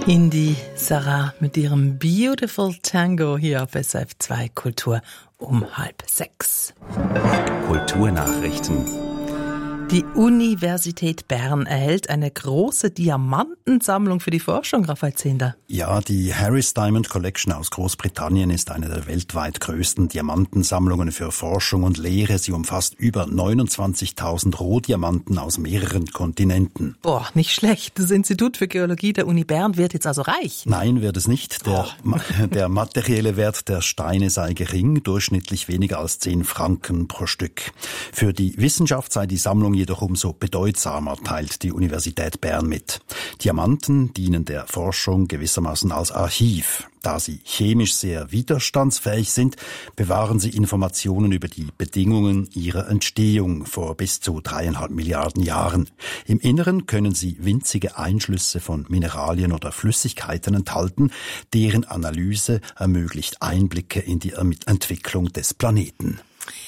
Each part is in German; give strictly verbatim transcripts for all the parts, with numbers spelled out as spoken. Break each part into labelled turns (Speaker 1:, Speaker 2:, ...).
Speaker 1: Indy Sarah mit ihrem Beautiful Tango hier auf S R F zwei Kultur um halb sechs.
Speaker 2: Kulturnachrichten.
Speaker 1: Die Universität Bern erhält eine große Diamantensammlung für die Forschung, Raphael Zehnder.
Speaker 3: Ja, die Harris Diamond Collection aus Großbritannien ist eine der weltweit größten Diamantensammlungen für Forschung und Lehre. Sie umfasst über neunundzwanzigtausend Rohdiamanten aus mehreren Kontinenten.
Speaker 1: Boah, nicht schlecht. Das Institut für Geologie der Uni Bern wird jetzt also reich.
Speaker 3: Nein, wird es nicht. Der, oh. der materielle Wert der Steine sei gering, durchschnittlich weniger als zehn Franken pro Stück. Für die Wissenschaft sei die Sammlung jedoch umso bedeutsamer, teilt die Universität Bern mit. Diamanten dienen der Forschung gewissermaßen als Archiv. Da sie chemisch sehr widerstandsfähig sind, bewahren sie Informationen über die Bedingungen ihrer Entstehung vor bis zu dreieinhalb Milliarden Jahren. Im Inneren können sie winzige Einschlüsse von Mineralien oder Flüssigkeiten enthalten, deren Analyse ermöglicht Einblicke in die Entwicklung des Planeten.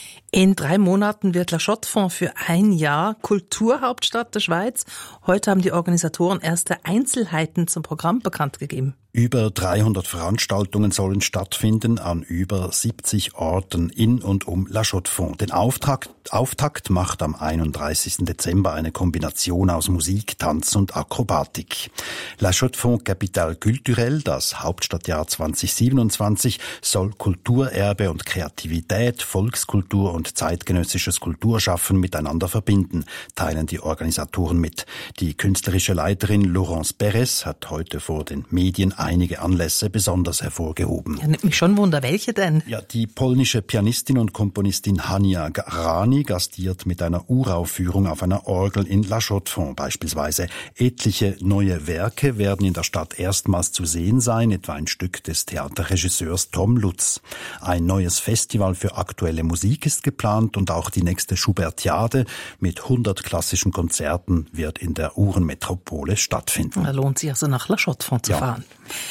Speaker 1: In drei Monaten wird La Chaux-de-Fonds für ein Jahr Kulturhauptstadt der Schweiz. Heute haben die Organisatoren erste Einzelheiten zum Programm bekannt gegeben.
Speaker 3: Über dreihundert Veranstaltungen sollen stattfinden an über siebzig Orten in und um La Chaux-de-Fonds. Den Auftakt, Auftakt macht am einunddreißigsten Dezember eine Kombination aus Musik, Tanz und Akrobatik. La Chaux-de-Fonds Capitale Culturelle, das Hauptstadtjahr zweitausendsiebenundzwanzig, soll Kulturerbe und Kreativität, Volkskultur und zeitgenössisches Kulturschaffen miteinander verbinden, teilen die Organisatoren mit. Die künstlerische Leiterin Laurence Perez hat heute vor den Medien einige Anlässe besonders hervorgehoben.
Speaker 1: Ja, nimmt mich schon Wunder, welche denn?
Speaker 3: Ja, die polnische Pianistin und Komponistin Hania Rani gastiert mit einer Uraufführung auf einer Orgel in La Chaux-de-Fonds beispielsweise. Etliche neue Werke werden in der Stadt erstmals zu sehen sein, etwa ein Stück des Theaterregisseurs Tom Lutz. Ein neues Festival für aktuelle Musik ist geplant und auch die nächste Schubertiade mit hundert klassischen Konzerten wird in der Uhrenmetropole stattfinden.
Speaker 1: Da lohnt sich also nach La Chaux-de-Fonds zu
Speaker 3: ja.
Speaker 1: fahren.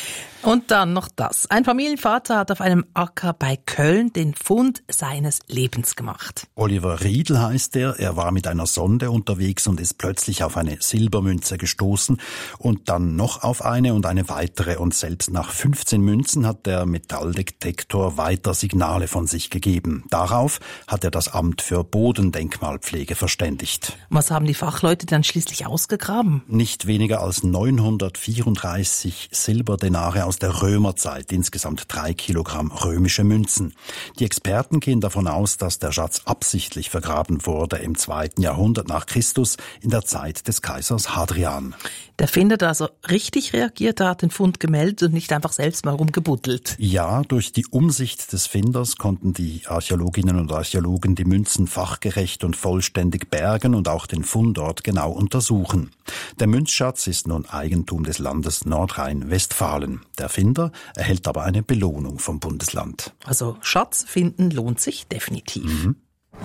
Speaker 1: Und dann noch das. Ein Familienvater hat auf einem Acker bei Köln den Fund seines Lebens gemacht.
Speaker 3: Oliver Riedl heißt er. Er war mit einer Sonde unterwegs und ist plötzlich auf eine Silbermünze gestoßen und dann noch auf eine und eine weitere. Und selbst nach fünfzehn Münzen hat der Metalldetektor weiter Signale von sich gegeben. Darauf hat er das Amt für Bodendenkmalpflege verständigt.
Speaker 1: Was haben die Fachleute dann schließlich ausgegraben?
Speaker 3: Nicht weniger als neunhundertvierunddreißig Silberdenare aus der Römerzeit, insgesamt drei Kilogramm römische Münzen. Die Experten gehen davon aus, dass der Schatz absichtlich vergraben wurde im zweiten Jahrhundert nach Christus in der Zeit des Kaisers Hadrian.
Speaker 1: Der Finder hat also richtig reagiert, er hat den Fund gemeldet und nicht einfach selbst mal rumgebuddelt.
Speaker 3: Ja, durch die Umsicht des Finders konnten die Archäologinnen und Archäologen die Münzen fachgerecht und vollständig bergen und auch den Fundort genau untersuchen. Der Münzschatz ist nun Eigentum des Landes Nordrhein-Westfalen. Der Finder erhält aber eine Belohnung vom Bundesland.
Speaker 1: Also Schatz finden lohnt sich definitiv.
Speaker 3: Mhm.